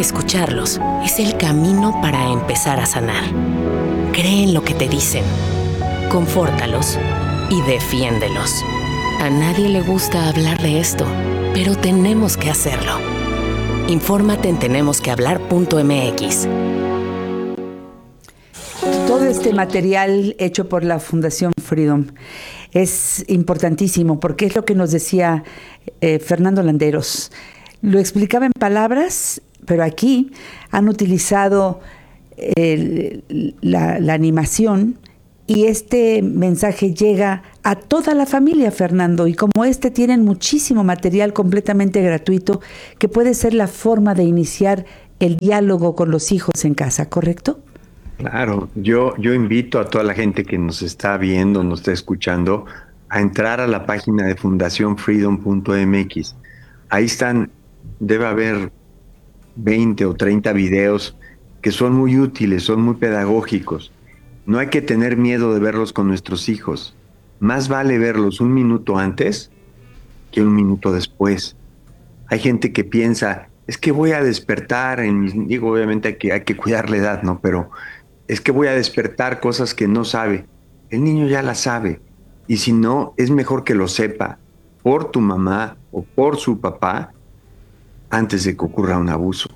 Escucharlos es el camino para empezar a sanar. Cree en lo que te dicen, confórtalos y defiéndelos. A nadie le gusta hablar de esto, pero tenemos que hacerlo. Infórmate en tenemosquehablar.mx. Todo este material hecho por la Fundación Freedom es importantísimo porque es lo que nos decía Fernando Landeros. Lo explicaba en palabras, pero aquí han utilizado la animación y este mensaje llega a toda la familia, Fernando, y como tienen muchísimo material completamente gratuito que puede ser la forma de iniciar el diálogo con los hijos en casa, ¿correcto? Claro, yo invito a toda la gente que nos está viendo, nos está escuchando, a entrar a la página de fundacionfreedom.mx. Ahí debe haber 20 o 30 videos que son muy útiles, son muy pedagógicos. No hay que tener miedo de verlos con nuestros hijos. Más vale verlos un minuto antes que un minuto después. Hay gente que piensa, es que voy a despertar, digo, obviamente hay que cuidar la edad, ¿no? Pero es que voy a despertar cosas que no sabe. El niño ya las sabe. Y si no, es mejor que lo sepa por tu mamá o por su papá antes de que ocurra un abuso.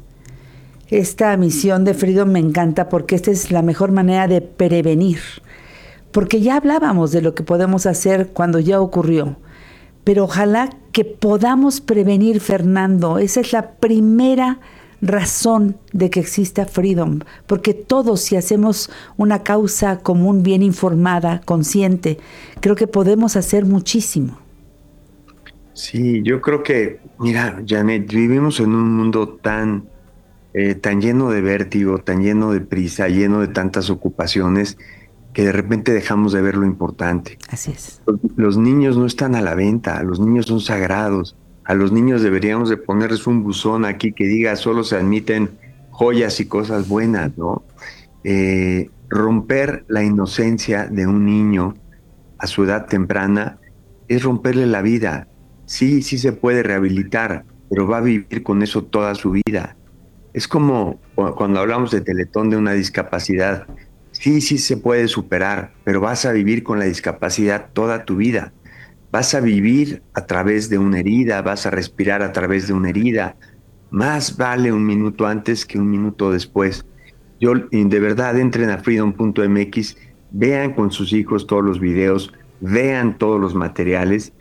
Esta misión de Freedom me encanta porque esta es la mejor manera de prevenir. Porque ya hablábamos de lo que podemos hacer cuando ya ocurrió. Pero ojalá que podamos prevenir, Fernando. Esa es la primera razón de que exista Freedom. Porque todos, si hacemos una causa común bien informada, consciente, creo que podemos hacer muchísimo. Sí, yo creo que, mira, Janet, vivimos en un mundo tan lleno de vértigo, tan lleno de prisa, lleno de tantas ocupaciones, que de repente dejamos de ver lo importante. Así es. Los niños no están a la venta, los niños son sagrados. A los niños deberíamos de ponerles un buzón aquí que diga solo se admiten joyas y cosas buenas, ¿no? Romper la inocencia de un niño a su edad temprana es romperle la vida. Sí se puede rehabilitar, pero va a vivir con eso toda su vida. Es como cuando hablamos de Teletón, de una discapacidad. Sí se puede superar, pero vas a vivir con la discapacidad toda tu vida. Vas a vivir a través de una herida, vas a respirar a través de una herida. Más vale un minuto antes que un minuto después. De verdad, entren a freedom.mx, vean con sus hijos todos los videos, vean todos los materiales.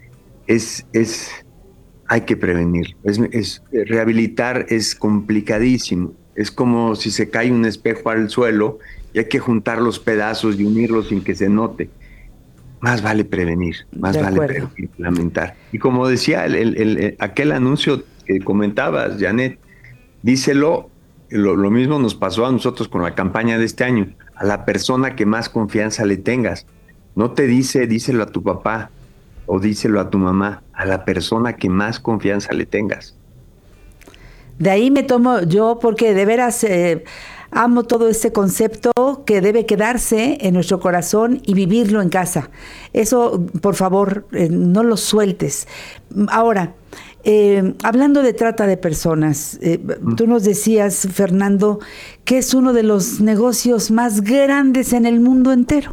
Hay que prevenir. Rehabilitar es complicadísimo. Es como si se cae un espejo al suelo y hay que juntar los pedazos y unirlos sin que se note. Más vale prevenir, lamentar. Y como decía aquel anuncio que comentabas, Janet, díselo, lo mismo nos pasó a nosotros con la campaña de este año, a la persona que más confianza le tengas. No te díselo a tu papá o díselo a tu mamá, a la persona que más confianza le tengas. De ahí me tomo yo, porque de veras amo todo este concepto que debe quedarse en nuestro corazón y vivirlo en casa. Eso, por favor, no lo sueltes. Ahora, hablando de trata de personas, tú nos decías, Fernando, que es uno de los negocios más grandes en el mundo entero.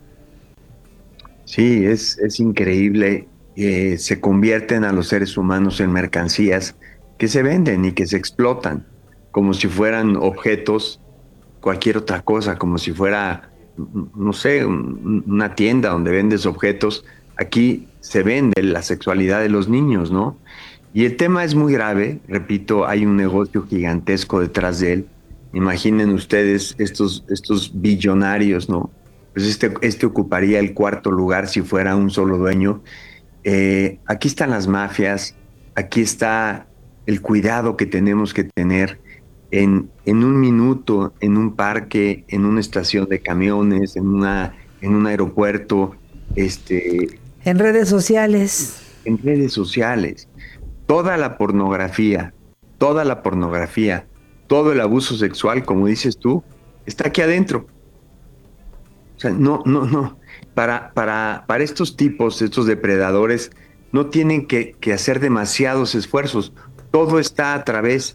Sí, es increíble. Se convierten a los seres humanos en mercancías que se venden y que se explotan, como si fueran objetos, cualquier otra cosa, como si fuera, no sé, una tienda donde vendes objetos. Aquí se vende la sexualidad de los niños, ¿no? Y el tema es muy grave, repito, hay un negocio gigantesco detrás de él. Imaginen ustedes estos billonarios, ¿no? Pues este ocuparía el cuarto lugar si fuera un solo dueño. Aquí están las mafias, aquí está el cuidado que tenemos que tener en un minuto, en un parque, en una estación de camiones, en un aeropuerto, en redes sociales. En redes sociales. Toda la pornografía, todo el abuso sexual, como dices tú, está aquí adentro. O sea, no. Para estos tipos, estos depredadores, no tienen que hacer demasiados esfuerzos. Todo está a través,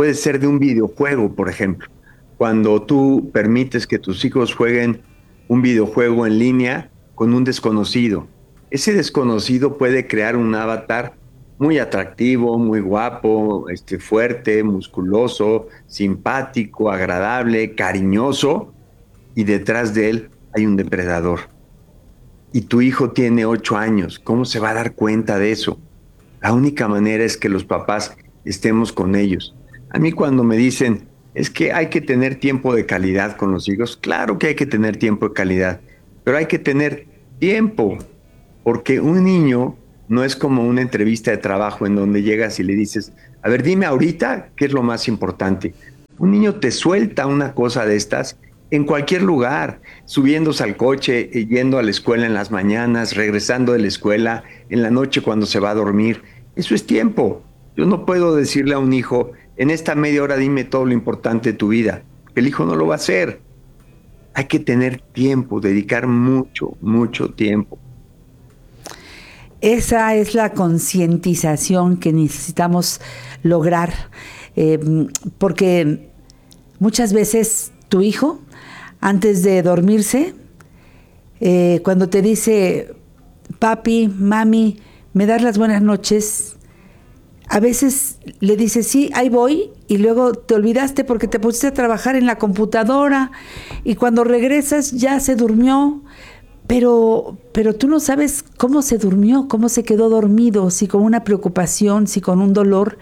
puede ser de un videojuego, por ejemplo. Cuando tú permites que tus hijos jueguen un videojuego en línea con un desconocido. Ese desconocido puede crear un avatar muy atractivo, muy guapo, fuerte, musculoso, simpático, agradable, cariñoso, y detrás de él hay un depredador. Y tu hijo tiene 8 años, ¿cómo se va a dar cuenta de eso? La única manera es que los papás estemos con ellos. A mí cuando me dicen, es que hay que tener tiempo de calidad con los hijos, claro que hay que tener tiempo de calidad, pero hay que tener tiempo, porque un niño no es como una entrevista de trabajo en donde llegas y le dices, a ver, dime ahorita qué es lo más importante. Un niño te suelta una cosa de estas en cualquier lugar, subiéndose al coche, yendo a la escuela en las mañanas, regresando de la escuela, en la noche cuando se va a dormir. Eso es tiempo. Yo no puedo decirle a un hijo, en esta media hora dime todo lo importante de tu vida. El hijo no lo va a hacer. Hay que tener tiempo, dedicar mucho, mucho tiempo. Esa es la concientización que necesitamos lograr, porque muchas veces tu hijo, antes de dormirse, cuando te dice, papi, mami, ¿me das las buenas noches? A veces le dices, sí, ahí voy, y luego te olvidaste porque te pusiste a trabajar en la computadora, y cuando regresas ya se durmió, pero tú no sabes cómo se durmió, cómo se quedó dormido, si con una preocupación, si con un dolor,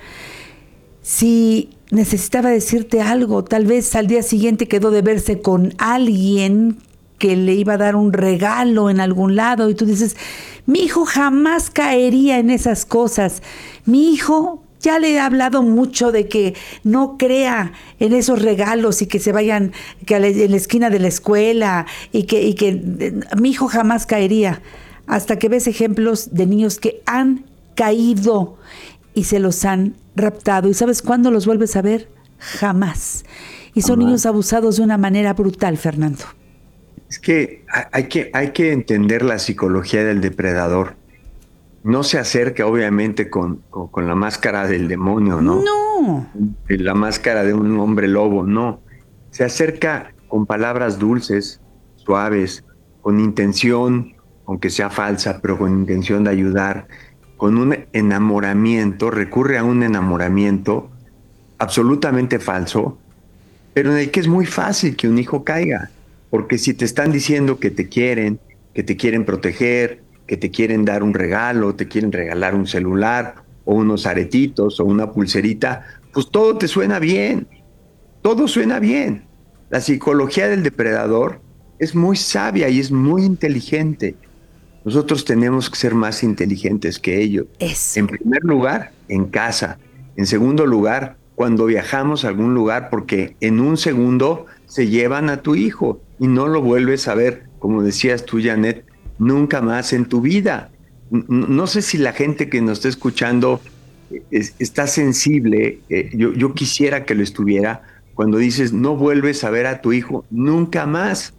si necesitaba decirte algo, tal vez al día siguiente quedó de verse con alguien que le iba a dar un regalo en algún lado, y tú dices, mi hijo jamás caería en esas cosas, mi hijo ya le he hablado mucho de que no crea en esos regalos y que se vayan en la esquina de la escuela y que mi hijo jamás caería, hasta que ves ejemplos de niños que han caído y se los han raptado. ¿Y sabes cuándo los vuelves a ver? Jamás. Y son niños abusados de una manera brutal, Fernando. Es que hay que entender la psicología del depredador. No se acerca obviamente con la máscara del demonio, ¿no? No. La máscara de un hombre lobo, no. Se acerca con palabras dulces, suaves, con intención, aunque sea falsa, pero con intención de ayudar, con un enamoramiento, recurre a un enamoramiento absolutamente falso, pero en el que es muy fácil que un hijo caiga, porque si te están diciendo que te quieren proteger, que te quieren dar un regalo, te quieren regalar un celular o unos aretitos o una pulserita, pues todo te suena bien, todo suena bien. La psicología del depredador es muy sabia y es muy inteligente. Nosotros tenemos que ser más inteligentes que ellos. En primer lugar, en casa. En segundo lugar, cuando viajamos a algún lugar, porque en un segundo se llevan a tu hijo y no lo vuelves a ver, como decías tú, Janet, nunca más en tu vida. No sé si la gente que nos está escuchando está sensible, yo quisiera que lo estuviera, cuando dices no vuelves a ver a tu hijo nunca más.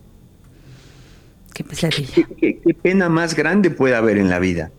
Qué pesadilla. ¿Qué pena más grande puede haber en la vida?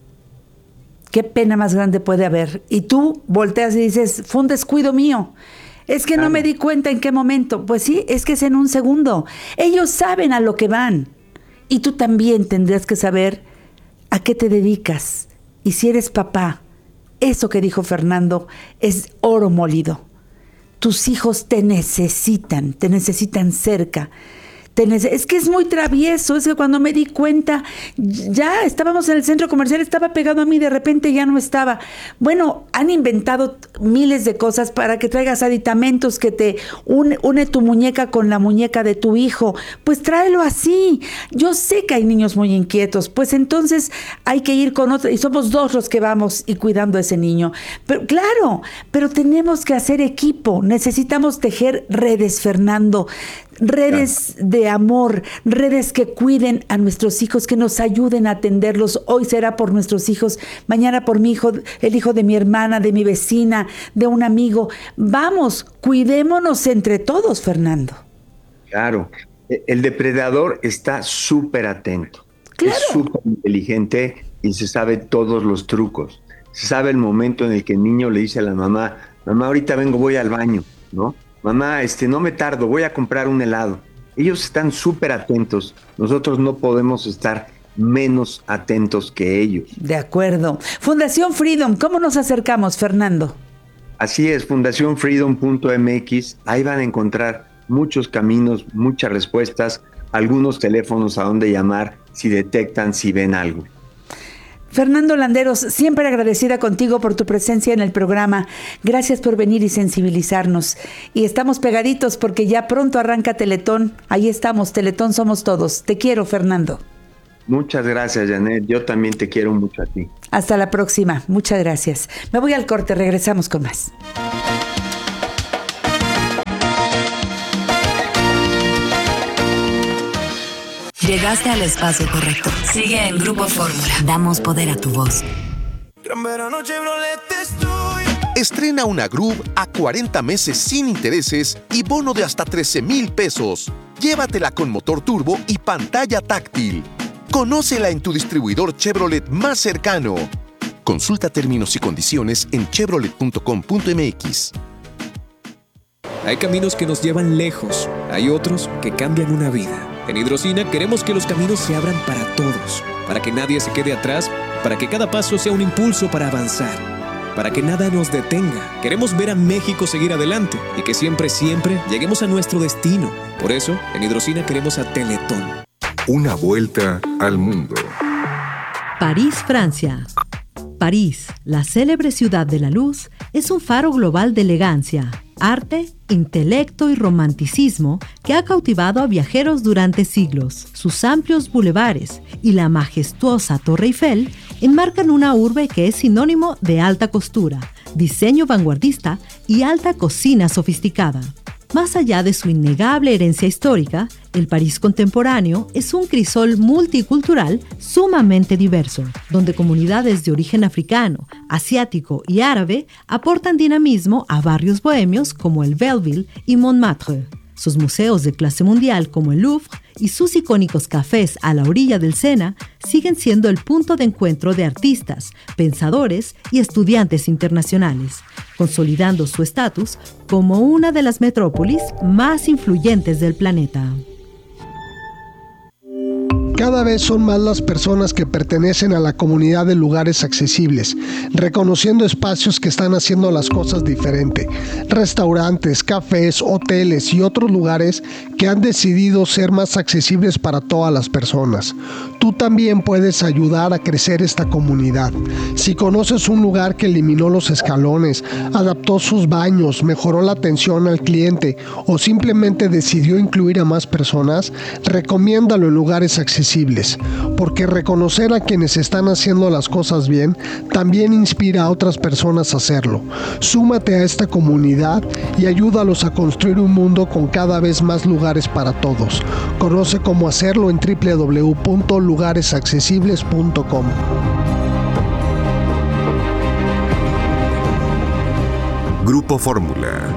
¿Qué pena más grande puede haber? Y tú volteas y dices, fue un descuido mío. Es que no me di cuenta en qué momento. Pues sí, es que es en un segundo. Ellos saben a lo que van. Y tú también tendrás que saber a qué te dedicas. Y si eres papá, eso que dijo Fernando es oro molido. Tus hijos te necesitan cerca. Es que es muy travieso, es que cuando me di cuenta, ya estábamos en el centro comercial, estaba pegado a mí, de repente ya no estaba. Bueno, han inventado miles de cosas para que traigas aditamentos que te une tu muñeca con la muñeca de tu hijo. Pues tráelo así. Yo sé que hay niños muy inquietos, pues entonces hay que ir con otro, y somos dos los que vamos y cuidando a ese niño. Pero claro, pero tenemos que hacer equipo, necesitamos tejer redes, Fernando. Redes de amor, redes que cuiden a nuestros hijos, que nos ayuden a atenderlos. Hoy será por nuestros hijos, mañana por mi hijo, el hijo de mi hermana, de mi vecina, de un amigo. Vamos, cuidémonos entre todos, Fernando. Claro, el depredador está súper atento, claro. Es súper inteligente y se sabe todos los trucos. Se sabe el momento en el que el niño le dice a la mamá, mamá, ahorita vengo, voy al baño, ¿no? Mamá, no me tardo, voy a comprar un helado. Ellos están súper atentos. Nosotros no podemos estar menos atentos que ellos. De acuerdo. Fundación Freedom, ¿cómo nos acercamos, Fernando? Así es, fundacionfreedom.mx. Ahí van a encontrar muchos caminos, muchas respuestas, algunos teléfonos a donde llamar si detectan, si ven algo. Fernando Landeros, siempre agradecida contigo por tu presencia en el programa. Gracias por venir y sensibilizarnos. Y estamos pegaditos porque ya pronto arranca Teletón. Ahí estamos, Teletón somos todos. Te quiero, Fernando. Muchas gracias, Janet. Yo también te quiero mucho a ti. Hasta la próxima. Muchas gracias. Me voy al corte, regresamos con más. Llegaste al espacio correcto. Sigue en Grupo Fórmula. Damos poder a tu voz. Gran Verano Chevrolet estoy. Estrena una Groove a 40 meses sin intereses y bono de hasta 13,000 pesos. Llévatela con motor turbo y pantalla táctil. Conócela en tu distribuidor Chevrolet más cercano. Consulta términos y condiciones en chevrolet.com.mx. Hay caminos que nos llevan lejos, hay otros que cambian una vida. En Hidrocina queremos que los caminos se abran para todos, para que nadie se quede atrás, para que cada paso sea un impulso para avanzar, para que nada nos detenga. Queremos ver a México seguir adelante y que siempre, siempre lleguemos a nuestro destino. Por eso, en Hidrocina queremos a Teletón. Una vuelta al mundo. París, Francia. París, la célebre ciudad de la luz, es un faro global de elegancia, arte, intelecto y romanticismo que ha cautivado a viajeros durante siglos. Sus amplios bulevares y la majestuosa Torre Eiffel enmarcan una urbe que es sinónimo de alta costura, diseño vanguardista y alta cocina sofisticada. Más allá de su innegable herencia histórica, el París contemporáneo es un crisol multicultural sumamente diverso, donde comunidades de origen africano, asiático y árabe aportan dinamismo a barrios bohemios como el Belleville y Montmartre. Sus museos de clase mundial como el Louvre y sus icónicos cafés a la orilla del Sena siguen siendo el punto de encuentro de artistas, pensadores y estudiantes internacionales, consolidando su estatus como una de las metrópolis más influyentes del planeta. Cada vez son más las personas que pertenecen a la comunidad de lugares accesibles, reconociendo espacios que están haciendo las cosas diferente. Restaurantes, cafés, hoteles y otros lugares que han decidido ser más accesibles para todas las personas. Tú también puedes ayudar a crecer esta comunidad. Si conoces un lugar que eliminó los escalones, adaptó sus baños, mejoró la atención al cliente o simplemente decidió incluir a más personas, recomiéndalo en lugares accesibles, porque reconocer a quienes están haciendo las cosas bien también inspira a otras personas a hacerlo. Súmate a esta comunidad y ayúdalos a construir un mundo con cada vez más lugares para todos. Conoce cómo hacerlo en www.lugaresaccesibles.com. Grupo Fórmula.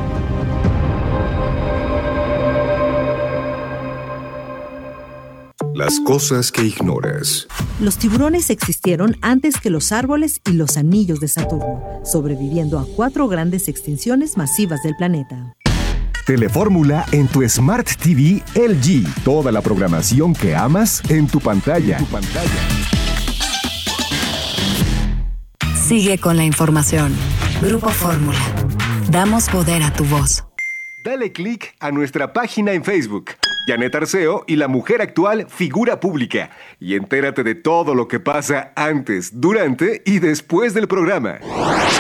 Las cosas que ignoras. Los tiburones existieron antes que los árboles y los anillos de Saturno, sobreviviendo a 4 grandes extinciones masivas del planeta. Telefórmula en tu Smart TV LG. Toda la programación que amas en tu pantalla. Sigue con la información. Grupo Fórmula. Damos poder a tu voz. Dale click a nuestra página en Facebook. Janet Arceo y la mujer actual figura pública. Y entérate de todo lo que pasa antes, durante y después del programa.